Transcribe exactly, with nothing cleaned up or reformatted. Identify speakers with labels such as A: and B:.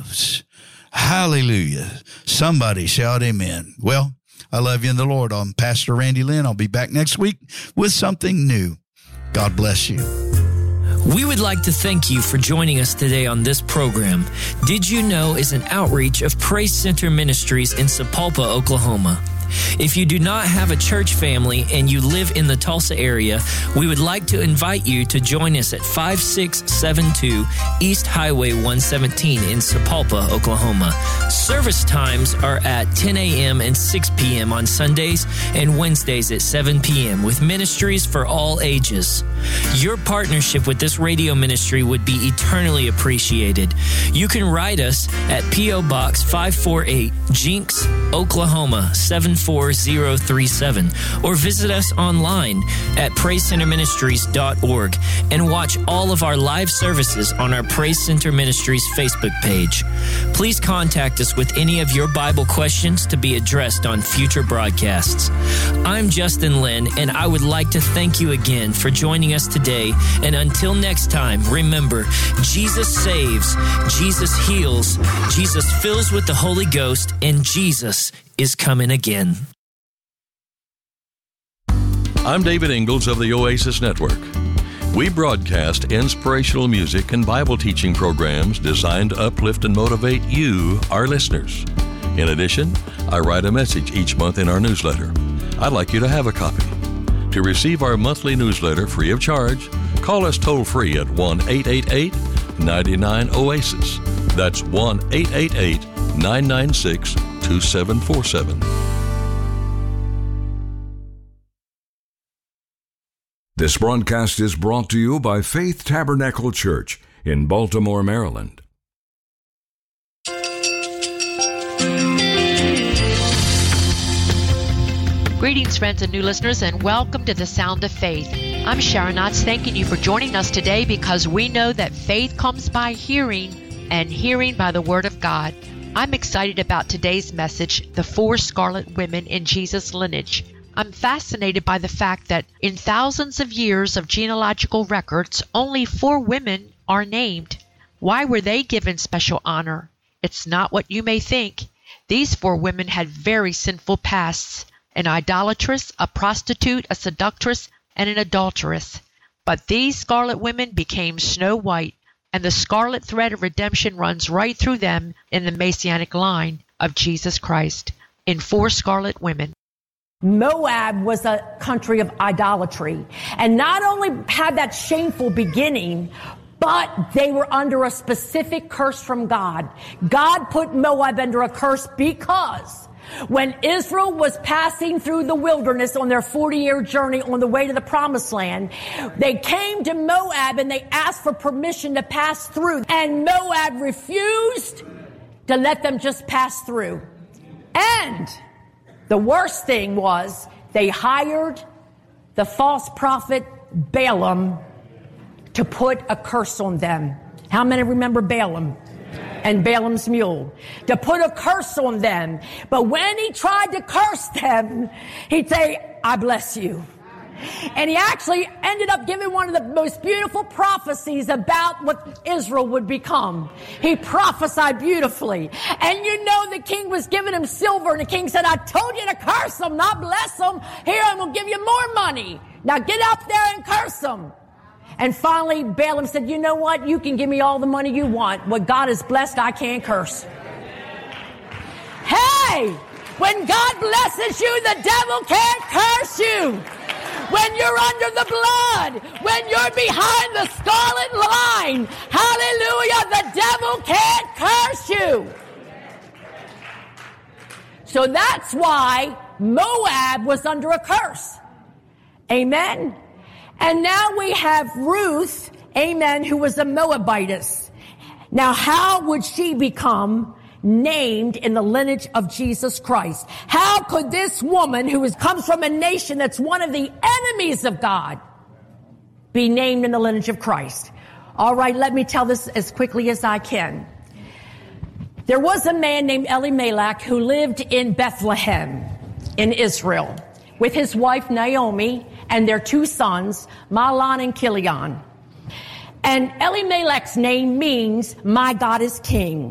A: lives. Hallelujah. Somebody shout amen. Well, I love you in the Lord. I'm Pastor Randy Lynn. I'll be back next week with something new. God bless you.
B: We would like to thank you for joining us today on this program. Did You Know is an outreach of Praise Center Ministries in Sapulpa, Oklahoma. If you do not have a church family and you live in the Tulsa area, we would like to invite you to join us at five six seven two East Highway one seventeen in Sapulpa, Oklahoma. Service times are at ten a.m. and six p.m. on Sundays and Wednesdays at seven p.m. with ministries for all ages. Your partnership with this radio ministry would be eternally appreciated. You can write us at P O. Box five forty-eight, Jinx, Oklahoma seven four zero three seven, or visit us online at praise center ministries dot org and watch all of our live services on our Praise Center Ministries Facebook page. Please contact us with any of your Bible questions to be addressed on future broadcasts. I'm Justin Lynn, and I would like to thank you again for joining us today. And until next time, remember, Jesus saves, Jesus heals, Jesus fills with the Holy Ghost, and Jesus is coming again.
C: I'm David Ingalls of the Oasis Network. We broadcast inspirational music and Bible teaching programs designed to uplift and motivate you, our listeners. In addition, I write a message each month in our newsletter. I'd like you to have a copy. To receive our monthly newsletter free of charge, call us toll-free at one eight eight eight, nine nine, O A S I S. That's one eight eight eight, nine nine six, two seven four seven.
D: This broadcast is brought to you by Faith Tabernacle Church in Baltimore, Maryland.
E: Greetings, friends and new listeners, and welcome to the Sound of Faith. I'm Sharon Knotts, thanking you for joining us today, because we know that faith comes by hearing, and hearing by the Word of God. I'm excited about today's message, The Four Scarlet Women in Jesus' Lineage. I'm fascinated by the fact that in thousands of years of genealogical records, only four women are named. Why were they given special honor? It's not what you may think. These four women had very sinful pasts: an idolatress, a prostitute, a seductress, and an adulteress. But these scarlet women became Snow White, and the scarlet thread of redemption runs right through them in the Messianic line of Jesus Christ in Four Scarlet Women.
F: Moab was a country of idolatry, and not only had that shameful beginning, but they were under a specific curse from God. God put Moab under a curse because when Israel was passing through the wilderness on their forty-year journey on the way to the Promised Land, they came to Moab and they asked for permission to pass through. And Moab refused to let them just pass through. And the worst thing was they hired the false prophet Balaam to put a curse on them. How many remember Balaam? And Balaam's mule, to put a curse on them. But when he tried to curse them, he'd say, I bless you. And he actually ended up giving one of the most beautiful prophecies about what Israel would become. He prophesied beautifully. And you know, the king was giving him silver, and the king said, I told you to curse them, not bless them. Here, I'm going to give you more money. Now get up there and curse them. And finally, Balaam said, you know what? You can give me all the money you want. What God has blessed, I can't curse. Hey, when God blesses you, the devil can't curse you. When you're under the blood, when you're behind the scarlet line, hallelujah, the devil can't curse you. So that's why Moab was under a curse. Amen. And now we have Ruth, amen, who was a Moabitess. Now, how would she become named in the lineage of Jesus Christ? How could this woman, who is, comes from a nation that's one of the enemies of God, be named in the lineage of Christ? All right, let me tell this as quickly as I can. There was a man named Elimelech who lived in Bethlehem in Israel with his wife Naomi and their two sons, Mahlon and Chilion. And Elimelech's name means, my God is king.